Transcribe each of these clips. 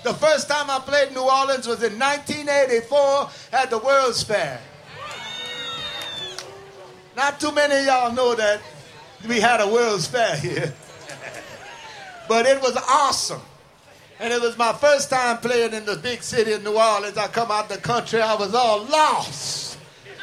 The first time I played New Orleans was in 1984 at the World's Fair. Not too many of y'all know that we had a World's Fair here. But it was awesome. And it was my first time playing in the big city of New Orleans. I come out the country, I was all lost.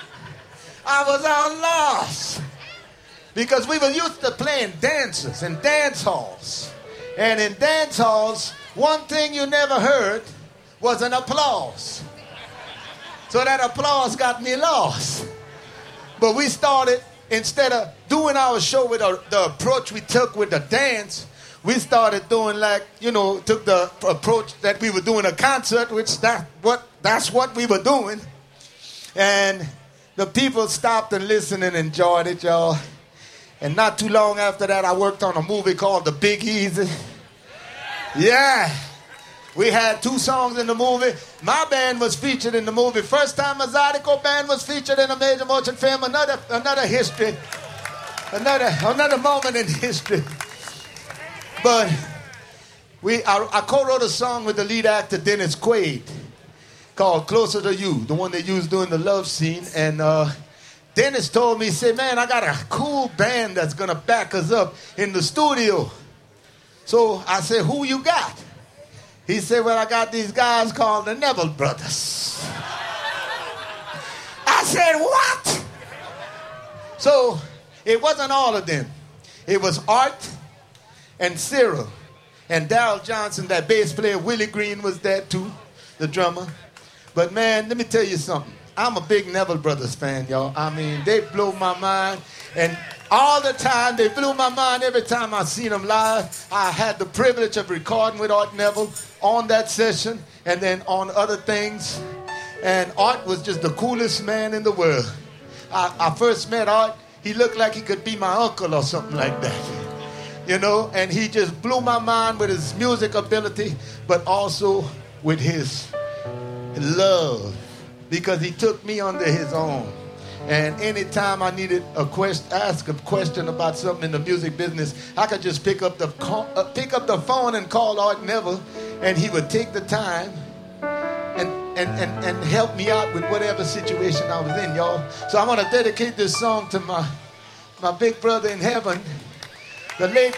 Because we were used to playing dances and dance halls. And in dance halls, one thing you never heard was an applause. So that applause got me lost. But we started, instead of doing our show with the approach we took with the dance, we started doing took the approach that we were doing a concert, which that's what we were doing. And the people stopped and listened and enjoyed it, y'all. And not too long after that, I worked on a movie called The Big Easy. Yeah. We had 2 songs in the movie. My band was featured in the movie. First time a Zydeco band was featured in a major motion film. Another history. Another moment in history. But I co-wrote a song with the lead actor, Dennis Quaid, called Closer to You, the one they used during the love scene. And Dennis told me, he said, man, I got a cool band that's going to back us up in the studio. So I said, who you got? He said, well, I got these guys called the Neville Brothers. I said, what? So it wasn't all of them. It was Art and Cyril and Darryl Johnson, that bass player. Willie Green was there too, the drummer. But man, let me tell you something. I'm a big Neville Brothers fan, y'all. I mean, they blew my mind. And all the time, they blew my mind every time I seen them live. I had the privilege of recording with Art Neville on that session and then on other things. And Art was just the coolest man in the world. I first met Art, he looked like he could be my uncle or something like that. You know, and he just blew my mind with his music ability, but also with his love, because he took me under his own. And anytime I needed ask a question about something in the music business, I could just pick up the phone and call Art Neville, and he would take the time and help me out with whatever situation I was in, y'all. So I want to dedicate this song to my big brother in heaven, the late